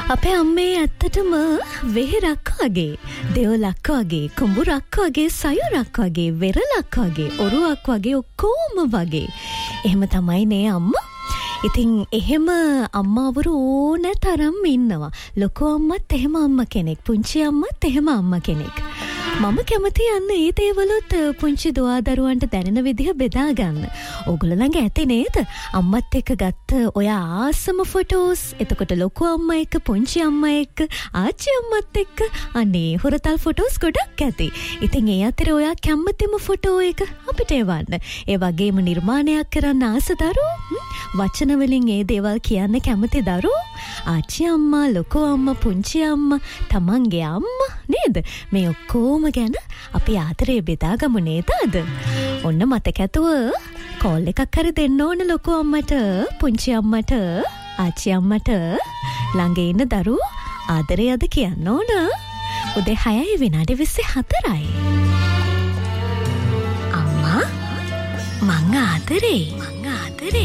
අපේ අම්මේ ඇත්තටම වෙහෙරක් වගේ, දෙවලක් වගේ, කුඹුරක් වගේ, සයුරක් වගේ, වෙරළක් වගේ, ඔරුවක් වගේ, ඔක්කොම වගේ. එහෙම තමයි නේ අම්මා. ඉතින් එහෙම අම්මාවරු ඕන තරම් ඉන්නවා. ලොකු අම්මත් එහෙම අම්ම කෙනෙක්, පුංචි අම්මත් එහෙම අම්ම කෙනෙක්. මම කැමති යන්න ඒ දේවලුත් පුංචි දුවදරුවන්ට දැනෙන විදිහ බෙදා ගන්න. ඕගොල්ලෝ ළඟ ඇති නේද? අම්මත් එක්ක ගත්ත ඔය ආසම ෆොටෝස්, එතකොට ලොකු අම්මා එක්ක, පුංචි අම්මා එක්ක, ආච්චි අම්මත් එක්ක අනේ හොරතල් ෆොටෝස් ගොඩක් ඇති. ඉතින් ඒ අතරේ ඔයා කැමතිම ෆොටෝ එක අපිට එවන්න. ඒ වගේම නිර්මාණයක් කරන්න ආස දරුවෝ, වචන වලින් ඒ දේවල් කියන්න කැමති දරුවෝ, ආච්චි අම්මා, ලොකු අම්මා, පුංචි අම්මා, තමන්ගේ අම්මා නේද? මේ ඔක්කොම ගැන අපි ආදරේ බෙදාගමු නේද අද? ඔන්න මතක ඇතුව කෝල් එකක් හරි දෙන්න ඕන ලොකු අම්මට, පුංචි අම්මට, ආච්චි අම්මට. ළඟ ඉන්න දරුවෝ ආදරේ අද කියන්න ඕන. උදේ 6:24. අම්මා මං ආදරේ.